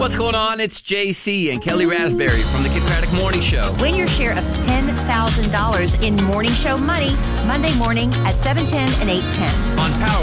What's going on? It's JC and Kelly Raspberry from the Kid Craddock Morning Show. Win your share of $10,000 in morning show money Monday morning at 7:10 and 8:10 on Power